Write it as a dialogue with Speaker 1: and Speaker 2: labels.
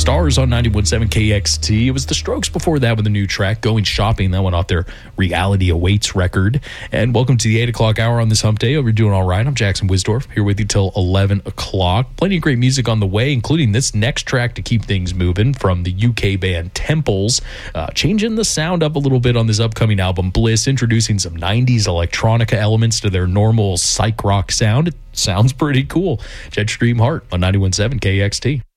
Speaker 1: Stars on 91.7 KXT. It was the Strokes before that with a new track, Going Shopping. That went off their Reality Awaits record. And welcome to the 8 o'clock hour on this hump day. Hope you're doing all right. I'm Jackson Wisdorf, here with you till 11 o'clock. Plenty of great music on the way, including this next track to keep things moving from the UK band Temples. Changing the sound up a little bit on this upcoming album, Bliss, introducing some 90s electronica elements to their normal psych rock sound. It sounds pretty cool. Jetstream Heart on 91.7 KXT.